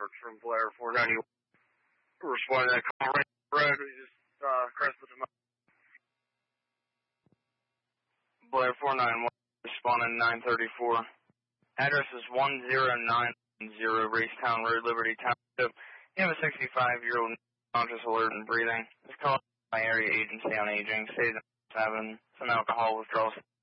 Roberts from Blair 491. Responding to that call, road, we just crossed the Democracy. Blair 491, responding 934. Address is 10910 Racetown Road, Liberty Township. You have a 65-year-old conscious, alert, and breathing. This call is my area agency on aging. Stage 7, some alcohol withdrawals.